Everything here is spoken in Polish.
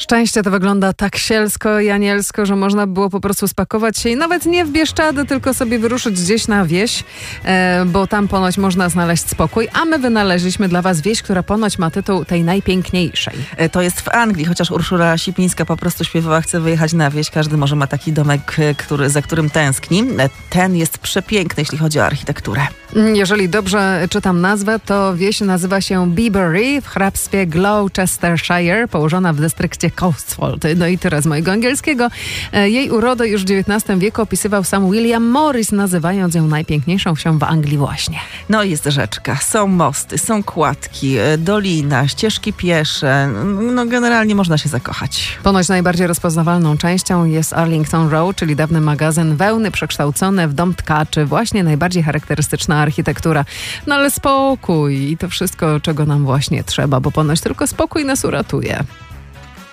Szczęście to wygląda tak sielsko i anielsko, że można było po prostu spakować się i nawet nie w Bieszczady, tylko sobie wyruszyć gdzieś na wieś, bo tam ponoć można znaleźć spokój, a my wynaleźliśmy dla was wieś, która ponoć ma tytuł tej najpiękniejszej. To jest w Anglii, chociaż Urszula Sipińska po prostu śpiewała, chce wyjechać na wieś. Każdy może ma taki domek, za którym tęskni. Ten jest przepiękny, jeśli chodzi o architekturę. Jeżeli dobrze czytam nazwę, to wieś nazywa się Beebury w hrabstwie Gloucestershire, położona w dystrykcie Cotswold. No i tyle z mojego angielskiego. Jej urodę już w XIX wieku opisywał sam William Morris, nazywając ją najpiękniejszą wsią w Anglii właśnie. No jest rzeczka, są mosty, są kładki, dolina, ścieżki piesze. No generalnie można się zakochać. Ponoć najbardziej rozpoznawalną częścią jest Arlington Row, czyli dawny magazyn wełny przekształcony w dom tkaczy. Właśnie najbardziej charakterystyczna architektura. No ale spokój i to wszystko, czego nam właśnie trzeba, bo ponoć tylko spokój nas uratuje.